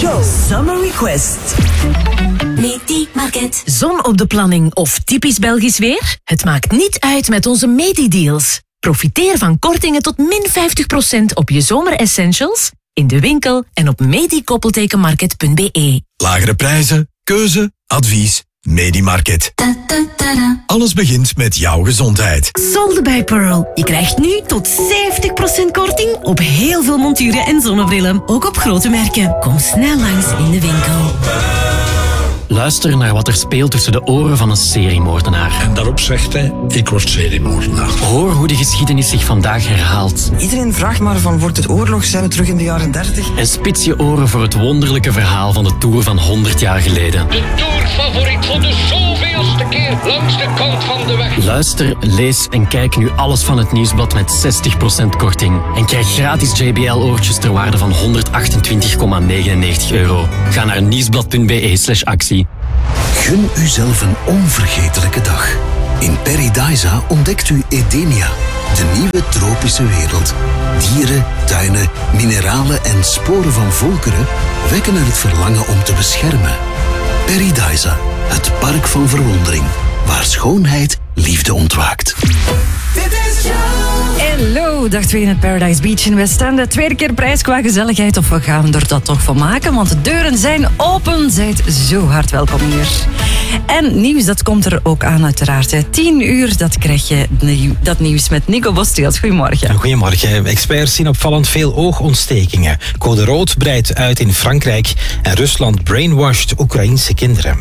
Joe Summer Request. Medi-market. Zon op de planning of typisch Belgisch weer? Het maakt niet uit met onze Medi-deals. Profiteer van kortingen tot min 50% op je zomeressentials in de winkel en op medi-market.be. Lagere prijzen, keuze, advies. Medi-market. Alles begint met jouw gezondheid. Solde bij Pearl. Je krijgt nu tot 70% korting op heel veel monturen en zonnebrillen. Ook op grote merken. Kom snel langs in de winkel. Luister naar wat er speelt tussen de oren van een seriemoordenaar. En daarop zegt hij, ik word seriemoordenaar. Hoor hoe de geschiedenis zich vandaag herhaalt. Iedereen vraagt maar van, wordt het oorlog? Zijn we terug in de jaren 30? En spits je oren voor het wonderlijke verhaal van de Tour van 100 jaar geleden. De Tourfavoriet voor de zoveelste keer langs de kant van de weg. Luister, lees en kijk nu alles van het Nieuwsblad met 60% korting. En krijg gratis JBL-oortjes ter waarde van €128,99. Ga naar nieuwsblad.be/actie. Gun uzelf een onvergetelijke dag. In Paradisa ontdekt u Edenia, de nieuwe tropische wereld. Dieren, tuinen, mineralen en sporen van volkeren wekken er het verlangen om te beschermen. Paradisa, het park van verwondering, waar schoonheid liefde ontwaakt. Hallo, dag 2 in het Paradise Beach in Westende. Tweede keer prijs qua gezelligheid, of we gaan er dat toch van maken, want de deuren zijn open. Zijt zo hard welkom hier. En nieuws, dat komt er ook aan uiteraard. 10 uur, dat krijg je dat nieuws met Nico Bostheels. Goedemorgen. Goedemorgen. Experts zien opvallend veel oogontstekingen. Code rood breidt uit in Frankrijk en Rusland brainwashed Oekraïense kinderen.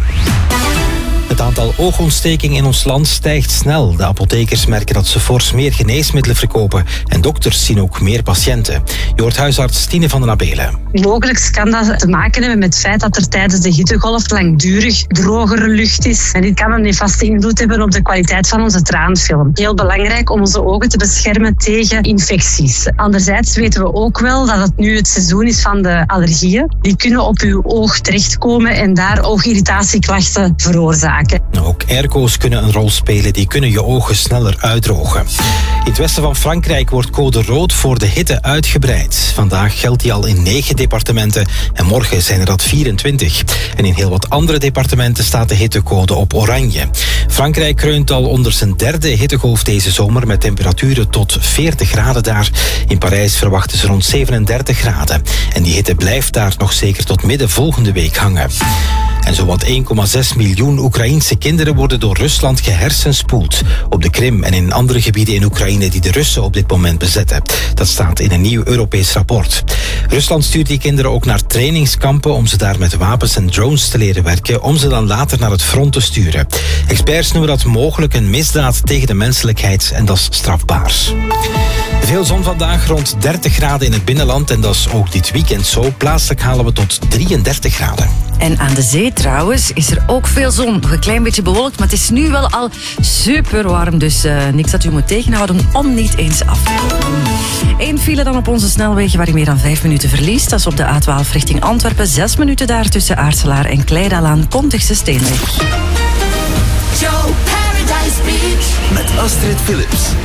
Het aantal oogontstekingen in ons land stijgt snel. De apothekers merken dat ze fors meer geneesmiddelen verkopen en dokters zien ook meer patiënten. Je hoort huisarts Tine van den Abelen. Mogelijk kan dat te maken hebben met het feit dat er tijdens de hittegolf langdurig drogere lucht is. En dit kan een nefaste invloed hebben op de kwaliteit van onze traanfilm. Heel belangrijk om onze ogen te beschermen tegen infecties. Anderzijds weten we ook wel dat het nu het seizoen is van de allergieën. Die kunnen op uw oog terechtkomen en daar oogirritatieklachten veroorzaken. Ook airco's kunnen een rol spelen, die kunnen je ogen sneller uitdrogen. In het westen van Frankrijk wordt code rood voor de hitte uitgebreid. Vandaag geldt die al in 9 departementen en morgen zijn er dat 24. En in heel wat andere departementen staat de hittecode op oranje. Frankrijk kreunt al onder zijn 3e hittegolf deze zomer met temperaturen tot 40 graden daar. In Parijs verwachten ze rond 37 graden. En die hitte blijft daar nog zeker tot midden volgende week hangen. En zowat 1,6 miljoen Oekraïense kinderen worden door Rusland gehersenspoeld. Op de Krim en in andere gebieden in Oekraïne die de Russen op dit moment bezetten. Dat staat in een nieuw Europees rapport. Rusland stuurt die kinderen ook naar trainingskampen om ze daar met wapens en drones te leren werken, om ze dan later naar het front te sturen. Experts noemen dat mogelijk een misdaad tegen de menselijkheid en dat is strafbaar. Veel zon vandaag, rond 30 graden in het binnenland en dat is ook dit weekend zo. Plaatselijk halen we tot 33 graden. En aan de zee trouwens is er ook veel zon. Nog een klein beetje bewolkt, maar het is nu wel al super warm. Dus niks dat u moet tegenhouden om niet eens af te komen. 1 file dan op onze snelwegen waar je meer dan 5 minuten verliest. Dat is op de A12 richting Antwerpen. 6 minuten daar tussen Aartselaar en Kleidalaan, Kontigse Steenweg. Joe Paradise Beach. Met Astrid Philips.